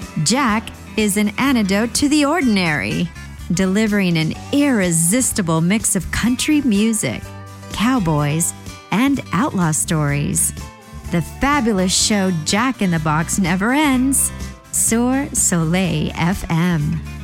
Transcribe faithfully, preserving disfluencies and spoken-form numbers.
Jack is an antidote to the ordinary, delivering an irresistible mix of country music, cowboys, and outlaw stories. The fabulous show Jack in the Box never ends. Sur Soleil F M.